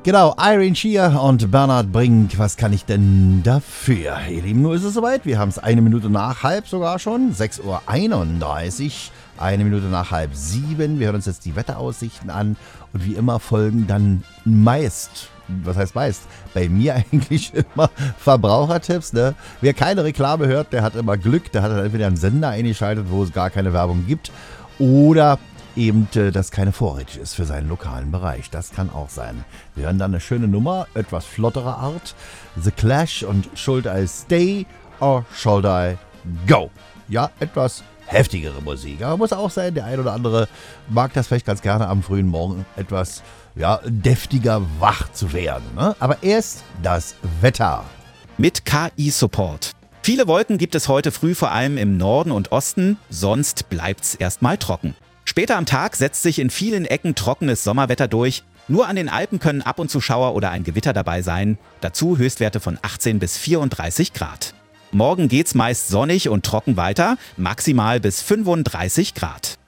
Genau, Irene Shear und Bernhard Brink. Was kann ich denn dafür? Ihr Lieben, nur ist es soweit. Wir haben es 1 Minute nach halb sogar schon. 6:31 Uhr. 1 Minute nach 6:30. Wir hören uns jetzt die Wetteraussichten an. Und wie immer folgen dann meist, was heißt meist? Bei mir eigentlich immer Verbrauchertipps. Ne? Wer keine Reklame hört, der hat immer Glück. Der hat dann entweder einen Sender eingeschaltet, wo es gar keine Werbung gibt. Oder eben, dass keine vorrätig ist für seinen lokalen Bereich. Das kann auch sein. Wir hören dann eine schöne Nummer, etwas flotterer Art. The Clash und Should I Stay or Should I Go? Ja, etwas heftigere Musik. Aber muss auch sein, der ein oder andere mag das vielleicht ganz gerne am frühen Morgen etwas deftiger wach zu werden. Ne? Aber erst das Wetter. Mit KI-Support. Viele Wolken gibt es heute früh vor allem im Norden und Osten, sonst bleibt's erstmal trocken. Später am Tag setzt sich in vielen Ecken trockenes Sommerwetter durch. Nur an den Alpen können ab und zu Schauer oder ein Gewitter dabei sein. Dazu Höchstwerte von 18 bis 34 Grad. Morgen geht's meist sonnig und trocken weiter, maximal bis 35 Grad.